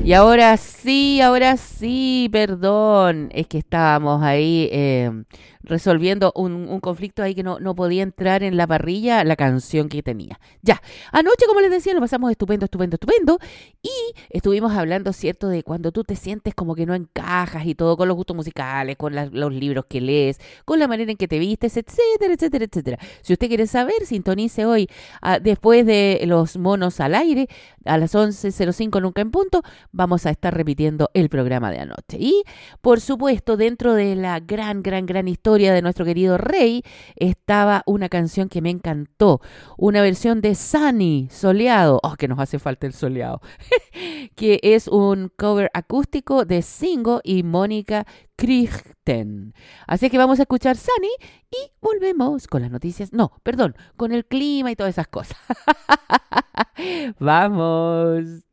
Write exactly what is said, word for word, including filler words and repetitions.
Y ahora sí, ahora sí, perdón. Es que estábamos ahí eh, resolviendo un, un conflicto ahí que no, no podía entrar en la parrilla la canción que tenía. Ya, anoche, como les decía, lo pasamos estupendo, estupendo, estupendo. Y estuvimos hablando, ¿cierto?, de cuando tú te sientes como que no encajas y todo con los gustos musicales, con la- los libros que lees, con la manera en que te vistes, etcétera, etcétera, etcétera. Si usted quiere saber, sintonice hoy, ah, después de los monos al aire, a las once cero cinco, nunca en punto, vamos a estar repitiendo el programa de anoche. Y, por supuesto, dentro de la gran, gran, gran historia de nuestro querido Rey, estaba una canción que me encantó, una versión de Sunny, Soleado, oh, que nos hace falta el soleado, que es un cover acústico de Singo y Mónica Crichten. Así que vamos a escuchar Sunny y volvemos con las noticias, no, perdón, con el clima y todas esas cosas. Vamos.